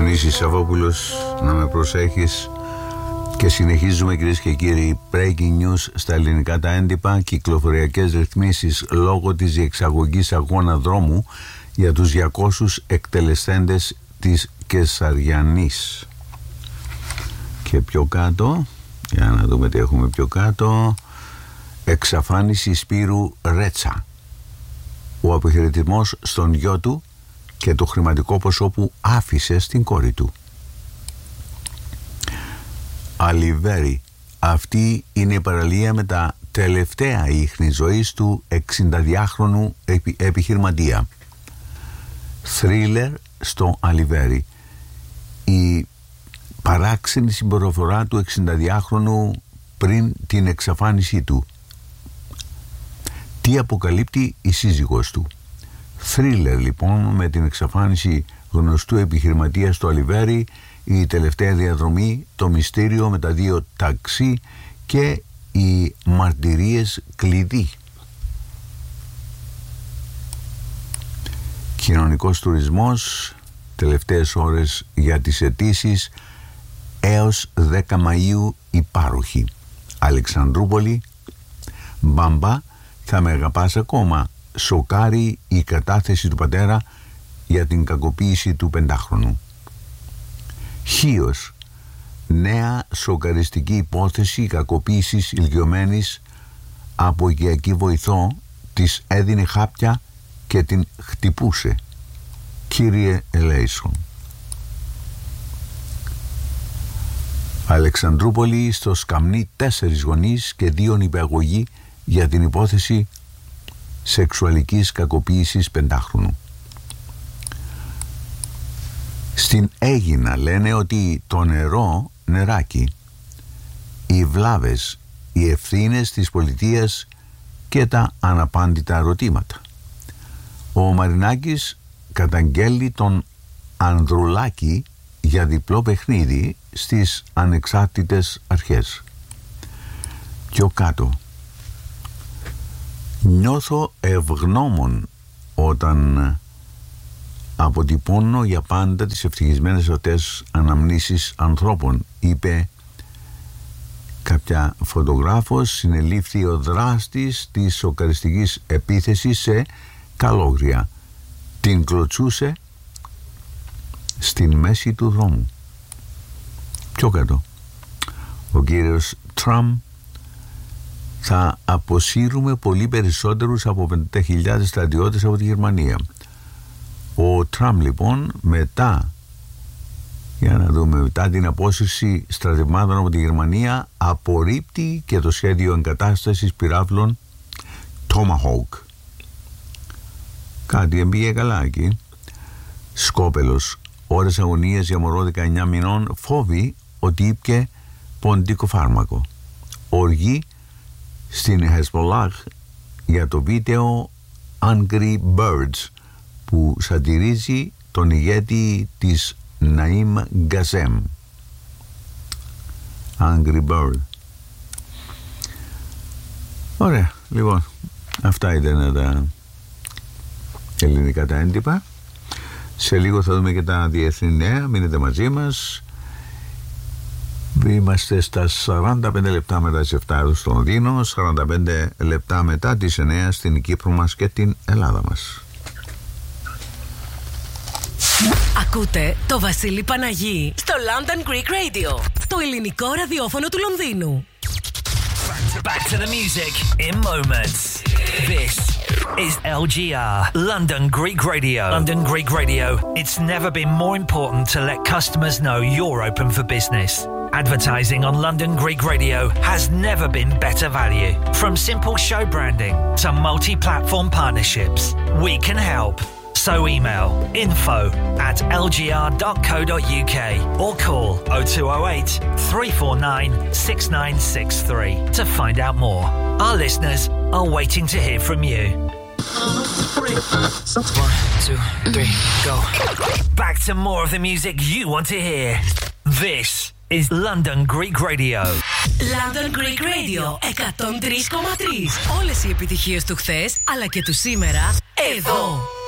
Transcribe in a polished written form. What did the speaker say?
Διονύσης Σαββόπουλος, να με προσέχεις. Και συνεχίζουμε, κυρίες και κύριοι. Breaking news στα ελληνικά τα έντυπα. Κυκλοφοριακές ρυθμίσεις λόγω της διεξαγωγής αγώνα δρόμου για τους 200 εκτελεστέντες της Κεσαριανής. Και πιο κάτω, για να δούμε τι έχουμε πιο κάτω. Εξαφάνιση Σπύρου Ρέτσα. Ο αποχαιρετισμός στον γιο του και το χρηματικό ποσό που άφησε στην κόρη του. Αλιβέρη. Αυτή είναι η παραλία με τα τελευταία ίχνη ζωής του 62χρονου επιχειρηματία. Θρίλερ στο Αλιβέρη. Η παράξενη συμπεριφορά του 62χρονου πριν την εξαφάνισή του. Τι αποκαλύπτει η σύζυγός του. Θρίλερ λοιπόν με την εξαφάνιση γνωστού επιχειρηματία στο Αλιβέρη, η τελευταία διαδρομή, το μυστήριο με τα 2 ταξί και οι μαρτυρίες κλειδί. Κοινωνικός τουρισμός, τελευταίες ώρες για τις αιτήσεις, έως 10 Μαΐου υπάροχοι. Αλεξανδρούπολη. Μπαμπά, θα με αγαπάς ακόμα. Σοκάρει η κατάθεση του πατέρα για την κακοποίηση του 5χρονου. Χίος. Νέα σοκαριστική υπόθεση κακοποίησης ηλικιωμένης από οικιακή βοηθό, της έδινε χάπια και την χτυπούσε. Κύριε Ελέησον. Αλεξανδρούπολη. Στο Σκαμνί 4 γονείς και 2 νηπιαγωγοί για την υπόθεση σεξουαλικής κακοποίησης 5χρονου. Στην Αίγινα λένε ότι το νεράκι, οι βλάβες, οι ευθύνες της πολιτείας και τα αναπάντητα ερωτήματα. Ο Μαρινάκης καταγγέλει τον Ανδρουλάκη για διπλό παιχνίδι στις ανεξάρτητες αρχές. Πιο κάτω. Νιώθω ευγνώμων όταν αποτυπώνω για πάντα τις ευτυχισμένες αυτές αναμνήσεις ανθρώπων, είπε κάποια φωτογράφος. Συνελήφθη ο δράστης της σοκαριστικής επίθεσης σε Καλόγρια. Την κλωτσούσε στην μέση του δρόμου. Πιο κάτω. Ο κύριος Τραμπ. Θα αποσύρουμε πολύ περισσότερους από 50.000 στρατιώτες από τη Γερμανία. Ο Τραμπ λοιπόν μετά την απόσυρση στρατευμάτων από τη Γερμανία απορρίπτει και το σχέδιο εγκατάστασης πυράβλων Tomahawk. Κάτι εμπήγε καλά εκεί. Σκόπελος. Ώρες αγωνίας για μωρό 19 μηνών φόβει ότι ήπια ποντικό φάρμακο. Οργή στην Hezbollah για το βίντεο Angry Birds που σατυρίζει τον ηγέτη της Ναΐμ Γκασέμ. Angry Bird. Ωραία, λοιπόν, αυτά ήταν τα ελληνικά τα έντυπα. Σε λίγο θα δούμε και τα διεθνή νέα. Μείνετε μαζί μας. Είμαστε στα 45 λεπτά μετά τις 7 εδώ στο Λονδίνο, 45 λεπτά μετά τις 9 στην Κύπρο μας και την Ελλάδα μας. Ακούτε το Βασίλη Παναγί στο London Greek Radio, το ελληνικό ραδιόφωνο του Λονδίνου. Back to the music in moments. This is LGR, London Greek Radio. London Greek Radio. It's never been more important to let customers know you're open for business. Advertising on London Greek Radio has never been better value. From simple show branding to multi-platform partnerships, we can help. So email info@lgr.co.uk or call 0208 349 6963 to find out more. Our listeners are waiting to hear from you. 1, 2, 3, go. Back to more of the music you want to hear. This is London Greek Radio. London Greek Radio 103,3. Όλες οι επιτυχίες του χθες αλλά και του σήμερα εδώ.